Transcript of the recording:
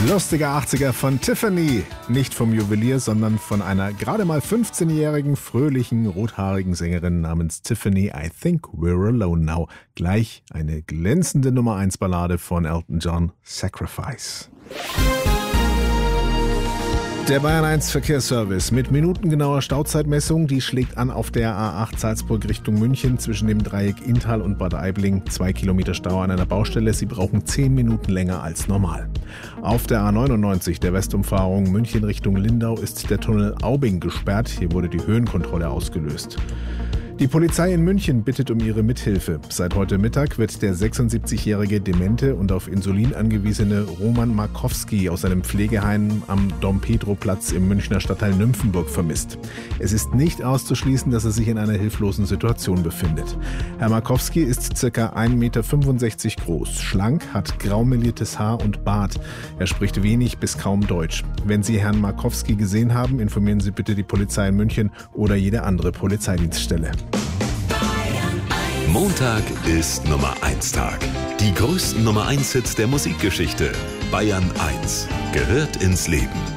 Lustige 80er von Tiffany. Nicht vom Juwelier, sondern von einer gerade mal 15-jährigen, fröhlichen, rothaarigen Sängerin namens Tiffany. I Think We're Alone Now. Gleich eine glänzende Nummer 1 Ballade von Elton John, Sacrifice. Der Bayern 1 Verkehrsservice mit minutengenauer Stauzeitmessung, die schlägt an auf der A8 Salzburg Richtung München zwischen dem Dreieck Inntal und Bad Aibling. 2 Kilometer Stau an einer Baustelle, Sie brauchen 10 Minuten länger als normal. Auf der A99 der Westumfahrung München Richtung Lindau ist der Tunnel Aubing gesperrt, hier wurde die Höhenkontrolle ausgelöst. Die Polizei in München bittet um ihre Mithilfe. Seit heute Mittag wird der 76-jährige demente und auf Insulin angewiesene Roman Markowski aus einem Pflegeheim am Dom-Pedro-Platz im Münchner Stadtteil Nymphenburg vermisst. Es ist nicht auszuschließen, dass er sich in einer hilflosen Situation befindet. Herr Markowski ist ca. 1,65 Meter groß, schlank, hat graumeliertes Haar und Bart. Er spricht wenig bis kaum Deutsch. Wenn Sie Herrn Markowski gesehen haben, informieren Sie bitte die Polizei in München oder jede andere Polizeidienststelle. Montag ist Nummer 1 Tag. Die größten Nummer 1 Hits der Musikgeschichte. Bayern 1 gehört ins Leben.